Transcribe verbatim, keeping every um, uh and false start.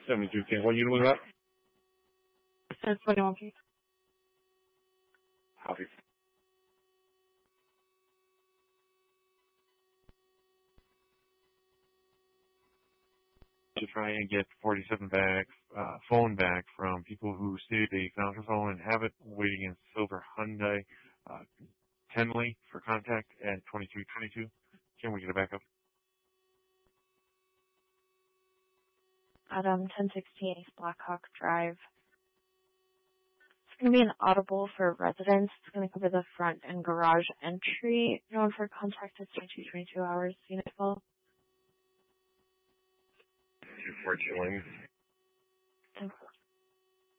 seventy-two King. What unit was that? That's twenty-one King. Copy. To try and get forty-seven back, uh, phone back from people who stated they found her phone and have it waiting in silver Hyundai, uh, Tenley for contact at twenty-two twenty-two. Can we get a backup? Adam, ten sixteen East Blackhawk Drive. It's going to be an audible for residents. It's going to cover the front and garage entry. Known for contact at twenty-two twenty-two hours. Unit full. two four two Lanes.